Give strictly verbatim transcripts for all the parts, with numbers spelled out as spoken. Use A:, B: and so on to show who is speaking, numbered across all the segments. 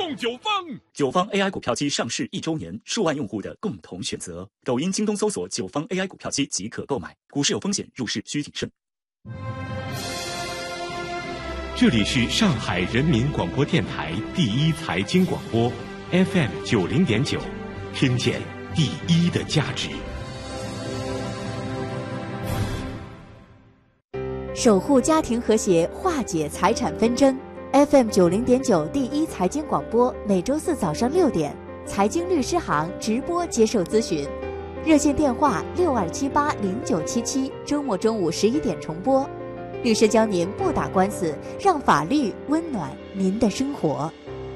A: 送九方。
B: 九方 A I 股票机上市一周年，数万用户的共同选择。抖音、京东搜索九方 A I 股票机即可购买。股市有风险，入市需谨慎。
C: 这里是上海人民广播电台第一财经广播 F M 九零点九，听见第一的价值。
D: 守护家庭和谐，化解财产纷争。F M 九零点九第一财经广播，每周四早上六点，财经律师行直播接受咨询，热线电话六二七八零九七七，周末中午十一点重播。律师教您不打官司，让法律温暖您的生活。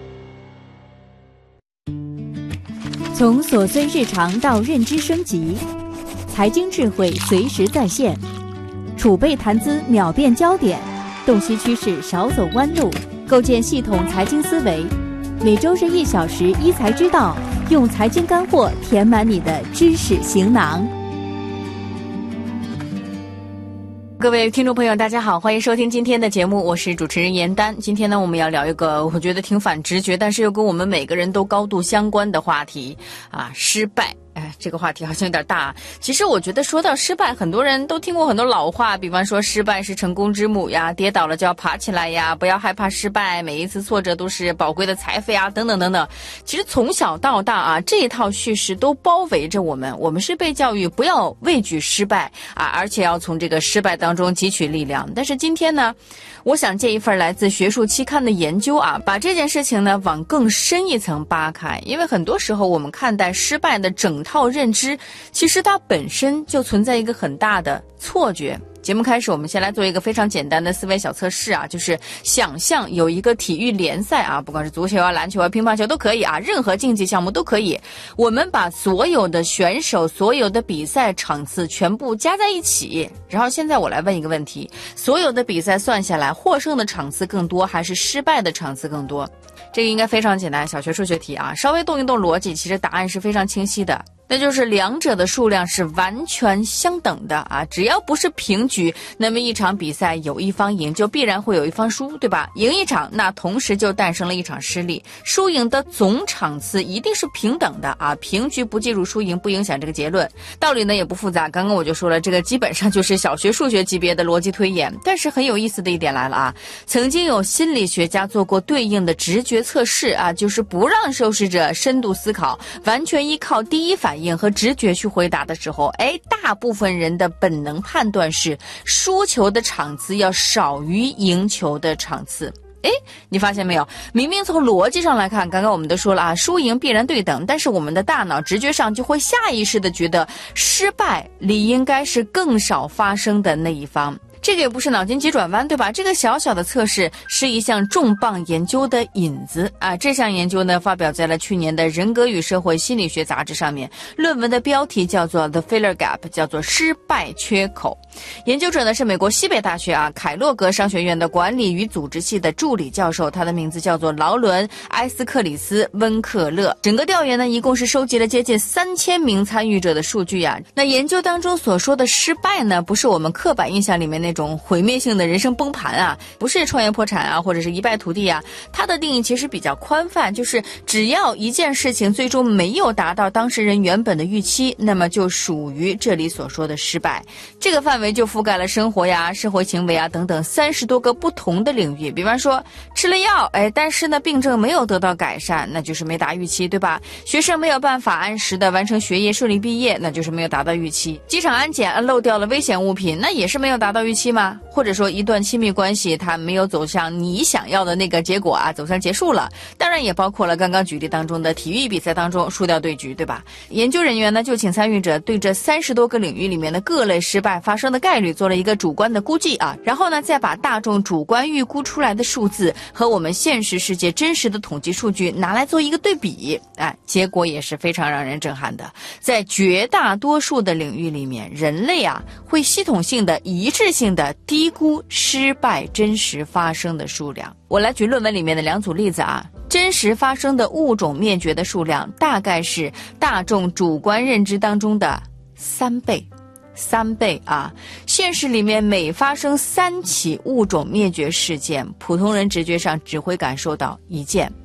D: 从琐碎日常到认知升级，财经智慧随时在线，储备谈资秒变焦点，洞悉趋势少走弯路，构建系统财经思维。每周日一小时，一财之道，用财经干货填满你的知识行囊。各位听众朋友大家好，欢迎收听今天的节目，我是主持人严丹。今天呢，我们要聊一个我觉得挺反直觉，但是又跟我们每个人都高度相关的话题啊，失败。哎，这个话题好像有点大。其实我觉得说到失败，很多人都听过很多老话，比方说失败是成功之母呀，跌倒了就要爬起来呀，不要害怕失败，每一次挫折都是宝贵的财富呀，等等等等。其实从小到大啊，这一套叙事都包围着我们，我们是被教育不要畏惧失败啊，而且要从这个失败当中汲取力量。但是今天呢，我想借一份来自学术期刊的研究啊，把这件事情呢往更深一层扒开。因为很多时候我们看待失败的整套认知，其实它本身就存在一个很大的错觉。节目开始，我们先来做一个非常简单的思维小测试啊，就是想象有一个体育联赛啊，不管是足球啊、篮球啊、乒乓球都可以啊，任何竞技项目都可以。我们把所有的选手、所有的比赛场次全部加在一起，然后现在我来问一个问题：所有的比赛算下来，获胜的场次更多还是失败的场次更多？这个应该非常简单，小学数学题啊，稍微动一动逻辑，其实答案是非常清晰的。那就是两者的数量是完全相等的啊！只要不是平局，那么一场比赛有一方赢，就必然会有一方输，对吧？赢一场，那同时就诞生了一场失利。输赢的总场次一定是平等的啊！平局不计入输赢，不影响这个结论。道理呢也不复杂，刚刚我就说了，这个基本上就是小学数学级别的逻辑推演。但是很有意思的一点来了啊！曾经有心理学家做过对应的直觉测试啊，就是不让受试者深度思考，完全依靠第一反应和直觉去回答的时候，哎，大部分人的本能判断是输球的场次要少于赢球的场次。哎，你发现没有？明明从逻辑上来看，刚刚我们都说了啊，输赢必然对等，但是我们的大脑直觉上就会下意识的觉得失败理应该是更少发生的那一方。这个也不是脑筋急转弯，对吧？这个小小的测试是一项重磅研究的引子啊！这项研究呢，发表在了去年的《人格与社会心理学》杂志上面。论文的标题叫做 The Failure Gap， 叫做失败缺口。研究者呢是美国西北大学啊凯洛格商学院的管理与组织系的助理教授，他的名字叫做劳伦·埃斯克里斯·温克勒。整个调研呢，一共是收集了接近三千名参与者的数据啊。那研究当中所说的失败呢，不是我们刻板印象里面那种毁灭性的人生崩盘啊，不是创业破产啊，或者是一败涂地啊。它的定义其实比较宽泛，就是只要一件事情最终没有达到当事人原本的预期，那么就属于这里所说的失败。这个范围就覆盖了生活呀、社会行为啊等等三十多个不同的领域。比方说吃了药，哎，但是呢病症没有得到改善，那就是没达预期，对吧？学生没有办法按时的完成学业，顺利毕业，那就是没有达到预期。机场安检漏掉了危险物品，那也是没有达到预期吗？或者说一段亲密关系它没有走向你想要的那个结果啊，走向结束了。当然也包括了刚刚举例当中的体育比赛当中输掉对局，对吧？研究人员呢就请参与者对这三十多个领域里面的各类失败发生的概率做了一个主观的估计啊，然后呢再把大众主观预估出来的数字和我们现实世界真实的统计数据拿来做一个对比，哎，结果也是非常让人震撼的。在绝大多数的领域里面，人类啊会系统性的一致性的低估失败真实发生的数量。我来举论文里面的两组例子啊，真实发生的物种灭绝的数量大概是大众主观认知当中的三倍。三倍啊！现实里面每发生三起物种灭绝事件，普通人直觉上只会感受到一件。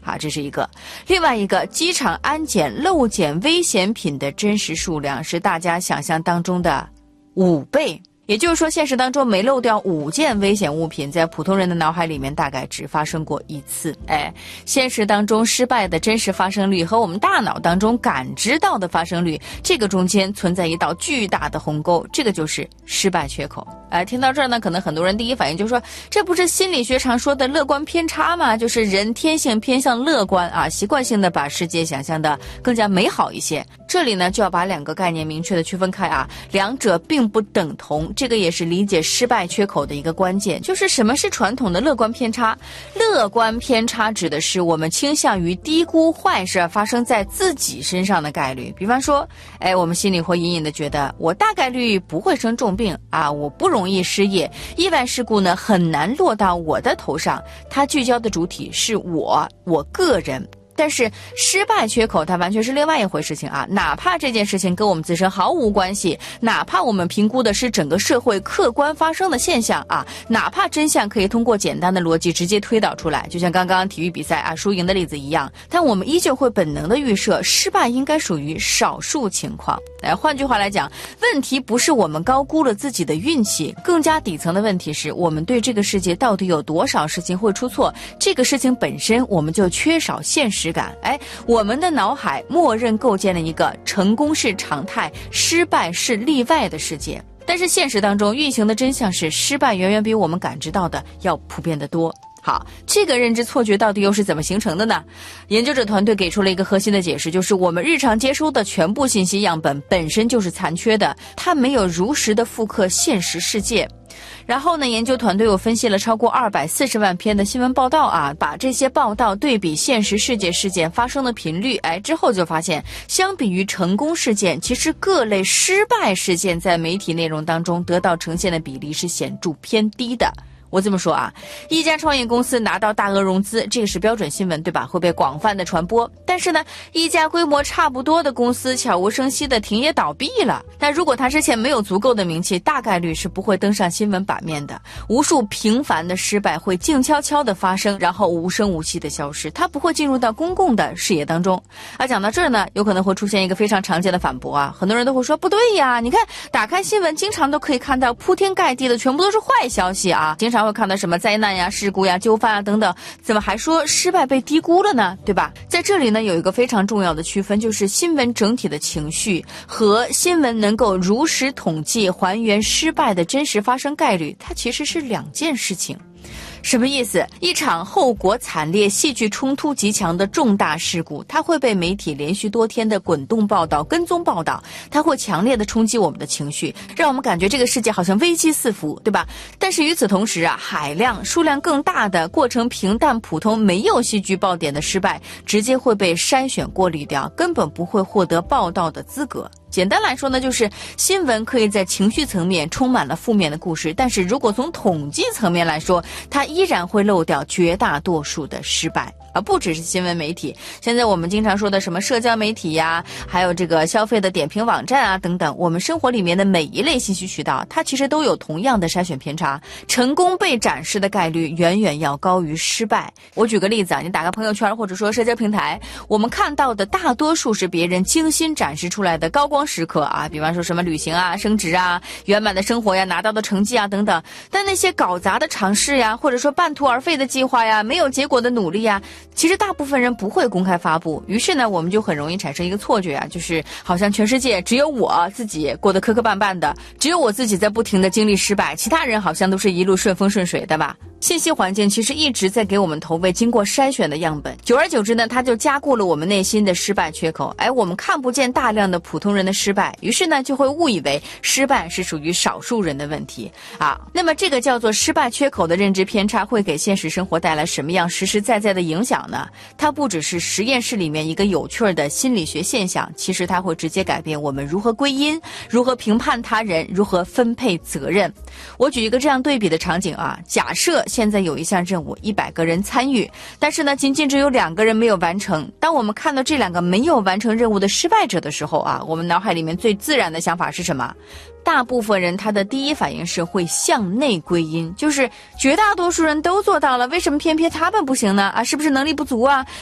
D: 啊，这是一个。另外一个，机场安检漏检危险品的真实数量是大家想象当中的五倍。也就是说，现实当中没漏掉五件危险物品，在普通人的脑海里面大概只发生过一次。哎，现实当中失败的真实发生率和我们大脑当中感知到的发生率，这个中间存在一道巨大的鸿沟，这个就是失败缺口。哎，听到这儿呢，可能很多人第一反应就说，这不是心理学常说的乐观偏差吗？就是人天性偏向乐观啊，习惯性的把世界想象的更加美好一些。这里呢，就要把两个概念明确的区分开啊，两者并不等同。这个也是理解失败缺口的一个关键，就是什么是传统的乐观偏差？乐观偏差指的是我们倾向于低估坏事发生在自己身上的概率。比方说，哎，我们心里会隐隐的觉得，我大概率不会生重病啊，我不容易失业，意外事故呢很难落到我的头上。它聚焦的主体是我，我个人。但是失败缺口它完全是另外一回事情啊，哪怕这件事情跟我们自身毫无关系，哪怕我们评估的是整个社会客观发生的现象啊，哪怕真相可以通过简单的逻辑直接推导出来，就像刚刚体育比赛啊输赢的例子一样，但我们依旧会本能的预设失败应该属于少数情况。哎，换句话来讲，问题不是我们高估了自己的运气，更加底层的问题是我们对这个世界到底有多少事情会出错，这个事情本身我们就缺少现实感。哎，我们的脑海默认构建了一个成功是常态，失败是例外的世界。但是现实当中运行的真相是，失败远远比我们感知到的要普遍得多。好，这个认知错觉到底又是怎么形成的呢？研究者团队给出了一个核心的解释，就是我们日常接收的全部信息样本本身就是残缺的，它没有如实的复刻现实世界。然后呢，研究团队又分析了超过二百四十万篇的新闻报道啊，把这些报道对比现实世界事件发生的频率，哎，之后就发现，相比于成功事件，其实各类失败事件在媒体内容当中得到呈现的比例是显著偏低的。我这么说啊，一家创业公司拿到大额融资，这个是标准新闻，对吧？会被广泛的传播。但是呢，一家规模差不多的公司悄无声息的停业倒闭了。但如果它之前没有足够的名气，大概率是不会登上新闻版面的。无数平凡的失败会静悄悄的发生，然后无声无息的消失，它不会进入到公共的视野当中。而讲到这儿呢，有可能会出现一个非常常见的反驳啊，很多人都会说，不对呀，你看打开新闻经常都可以看到铺天盖地的全部都是坏消息啊，经常会看到什么灾难呀、事故呀、纠纷啊等等，怎么还说失败被低估了呢？对吧？在这里呢，有一个非常重要的区分，就是新闻整体的情绪和新闻能够如实统计还原失败的真实发生概率，它其实是两件事情。什么意思？一场后果惨烈、戏剧冲突极强的重大事故，它会被媒体连续多天的滚动报道、跟踪报道，它会强烈的冲击我们的情绪，让我们感觉这个世界好像危机四伏，对吧？但是与此同时啊，海量、数量更大的、过程平淡、普通、没有戏剧爆点的失败，直接会被筛选过滤掉，根本不会获得报道的资格。简单来说呢，就是新闻可以在情绪层面充满了负面的故事，但是如果从统计层面来说，它依然会漏掉绝大多数的失败。而不只是新闻媒体，现在我们经常说的什么社交媒体呀，还有这个消费的点评网站啊等等，我们生活里面的每一类信息渠道，它其实都有同样的筛选偏差，成功被展示的概率远远要高于失败。我举个例子啊，你打开朋友圈或者说社交平台，我们看到的大多数是别人精心展示出来的高光时刻啊，比方说什么旅行啊、升职啊、圆满的生活呀、拿到的成绩啊等等，但那些搞砸的尝试呀，或者说半途而废的计划呀、没有结果的努力呀，其实大部分人不会公开发布。于是呢，我们就很容易产生一个错觉啊，就是好像全世界只有我自己过得磕磕绊绊的，只有我自己在不停的经历失败，其他人好像都是一路顺风顺水的吧。信息环境其实一直在给我们投喂经过筛选的样本，久而久之呢，它就加固了我们内心的失败缺口。哎，我们看不见大量的普通人的失败，于是呢，就会误以为失败是属于少数人的问题啊。那么这个叫做失败缺口的认知偏差会给现实生活带来什么样实实在在的影响呢？它不只是实验室里面一个有趣的心理学现象，其实它会直接改变我们如何归因、如何评判他人、如何分配责任。我举一个这样对比的场景啊，假设现在有一项任务，一百个人参与，但是呢，仅仅只有两个人没有完成。当我们看到这两个没有完成任务的失败者的时候啊，我们脑海里面最自然的想法是什么？大部分人他的第一反应是会向内归因，就是绝大多数人都做到了，为什么偏偏他们不行呢？啊，是不是能力不足啊？